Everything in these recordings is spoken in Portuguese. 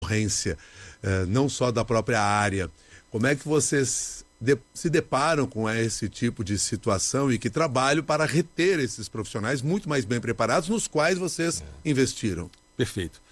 concorrência, não só da própria área. Como é que vocês se deparam com esse tipo de situação e que trabalho para reter esses profissionais muito mais bem preparados, nos quais vocês investiram? Perfeito.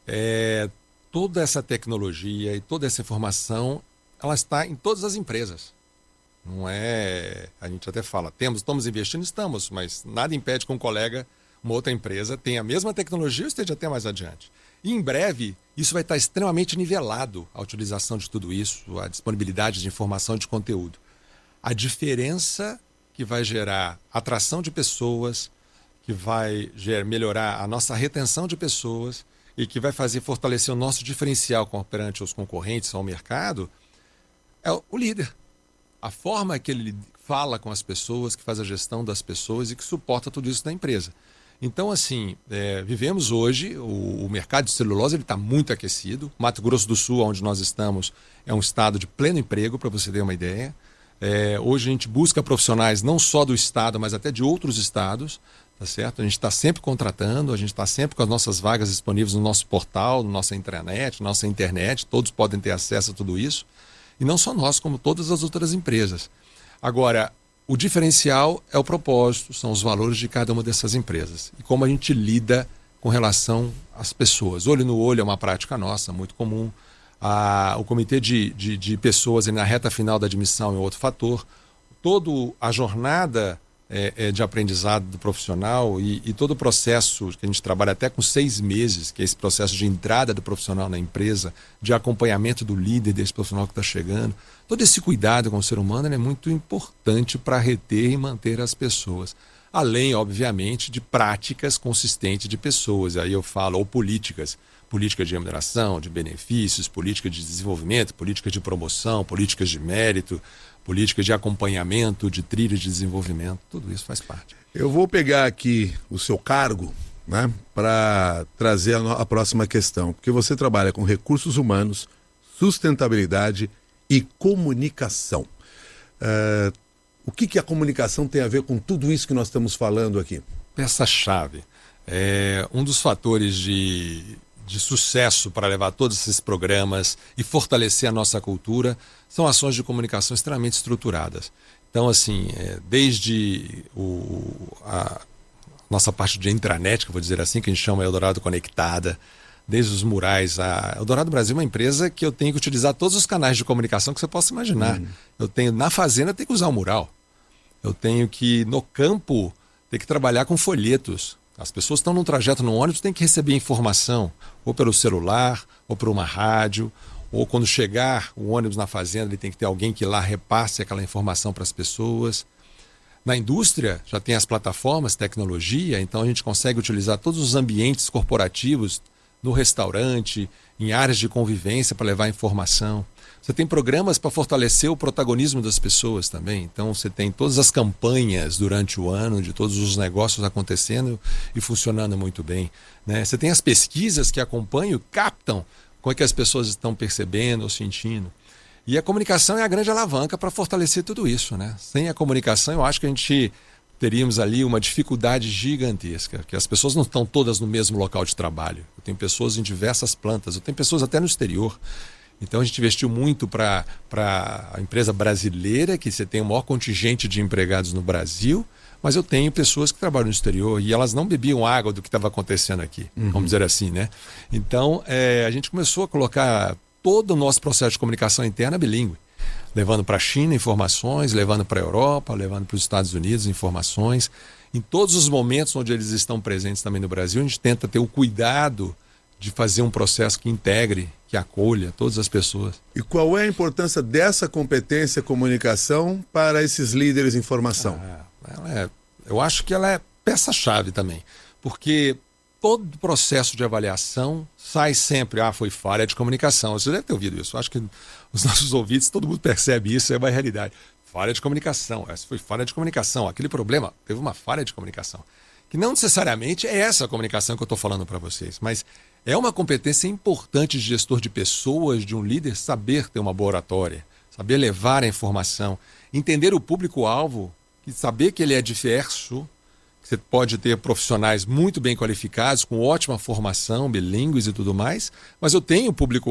Toda essa tecnologia e toda essa informação, ela está em todas as empresas. Não é... A gente até fala, estamos investindo, estamos, mas nada impede que um colega, uma outra empresa, tenha a mesma tecnologia e esteja até mais adiante. E em breve, isso vai estar extremamente nivelado, a utilização de tudo isso, a disponibilidade de informação e de conteúdo. A diferença que vai gerar atração de pessoas, que vai melhorar a nossa retenção de pessoas e que vai fortalecer o nosso diferencial perante os concorrentes ao mercado, é o líder. A forma que ele fala com as pessoas, que faz a gestão das pessoas e que suporta tudo isso na empresa. Então, assim, vivemos hoje, o mercado de celulose está muito aquecido. Mato Grosso do Sul, onde nós estamos, é um estado de pleno emprego, para você ter uma ideia. Hoje a gente busca profissionais não só do estado, mas até de outros estados, tá certo? A gente está sempre contratando, a gente está sempre com as nossas vagas disponíveis no nosso portal, na nossa intranet, nossa internet, todos podem ter acesso a tudo isso. E não só nós, como todas as outras empresas. Agora, o diferencial é o propósito, são os valores de cada uma dessas empresas. E como a gente lida com relação às pessoas. Olho no olho é uma prática nossa, muito comum. O comitê de pessoas na reta final da admissão é outro fator. Toda a jornada de aprendizado do profissional e todo o processo que a gente trabalha até com 6 meses, que é esse processo de entrada do profissional na empresa, de acompanhamento do líder desse profissional que está chegando. Todo esse cuidado com o ser humano é muito importante para reter e manter as pessoas. Além, obviamente, de práticas consistentes de pessoas. Aí eu falo, ou políticas. Política de remuneração, de benefícios, política de desenvolvimento, política de promoção, políticas de mérito, política de acompanhamento, de trilha de desenvolvimento. Tudo isso faz parte. Eu vou pegar aqui o seu cargo, né, para trazer a próxima questão. Porque você trabalha com recursos humanos, sustentabilidade e comunicação. O que a comunicação tem a ver com tudo isso que nós estamos falando aqui? Peça-chave. Um dos fatores de sucesso para levar todos esses programas e fortalecer a nossa cultura são ações de comunicação extremamente estruturadas. Então, assim, desde a nossa parte de intranet, que eu vou dizer assim, que a gente chama Eldorado Conectada, desde os murais. A Eldorado Brasil é uma empresa que eu tenho que utilizar todos os canais de comunicação que você possa imaginar. Na fazenda, eu tenho que usar o mural. Eu tenho que, no campo, ter que trabalhar com folhetos. As pessoas estão num trajeto no ônibus, tem que receber informação, ou pelo celular, ou por uma rádio, ou quando chegar o ônibus na fazenda, ele tem que ter alguém que lá repasse aquela informação para as pessoas. Na indústria, já tem as plataformas, tecnologia, então a gente consegue utilizar todos os ambientes corporativos, no restaurante, em áreas de convivência para levar informação. Você tem programas para fortalecer o protagonismo das pessoas também. Então você tem todas as campanhas durante o ano, de todos os negócios acontecendo e funcionando muito bem, né? Você tem as pesquisas que acompanham, captam como é que as pessoas estão percebendo ou sentindo. E a comunicação é a grande alavanca para fortalecer tudo isso, né? Sem a comunicação, eu acho que a gente teríamos ali uma dificuldade gigantesca, que as pessoas não estão todas no mesmo local de trabalho. Eu tenho pessoas em diversas plantas, eu tenho pessoas até no exterior. Então a gente investiu muito para a empresa brasileira, que você tem o maior contingente de empregados no Brasil, mas eu tenho pessoas que trabalham no exterior e elas não bebiam água do que estava acontecendo aqui, vamos dizer assim, né? Então a gente começou a colocar todo o nosso processo de comunicação interna bilíngue, levando para a China informações, levando para a Europa, levando para os Estados Unidos informações. Em todos os momentos onde eles estão presentes também no Brasil, a gente tenta ter o cuidado de fazer um processo que integre, que acolha todas as pessoas. E qual é a importância dessa competência comunicação para esses líderes em formação? Eu acho que ela é peça-chave também, porque todo processo de avaliação sai sempre, foi falha de comunicação. Você deve ter ouvido isso. Eu acho que os nossos ouvintes, todo mundo percebe isso, é uma realidade. Falha de comunicação, essa foi falha de comunicação. Aquele problema teve uma falha de comunicação. Que não necessariamente é essa a comunicação que eu estou falando para vocês, mas é uma competência importante de gestor de pessoas, de um líder, saber ter uma boa oratória, saber levar a informação, entender o público-alvo, saber que ele é diverso, que você pode ter profissionais muito bem qualificados, com ótima formação, bilíngues e tudo mais, mas eu tenho público